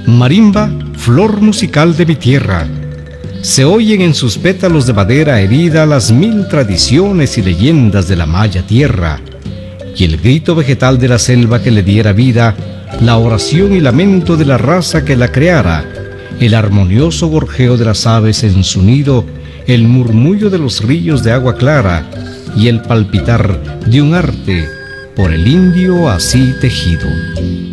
Marimba, flor musical de mi tierra. Se oyen en sus pétalos de madera herida las 1000 tradiciones y leyendas de la maya tierra, y el grito vegetal de la selva que le diera vida, la oración y lamento de la raza que la creara, el armonioso gorjeo de las aves en su nido, el murmullo de los ríos de agua clara y el palpitar de un arte por el indio así tejido.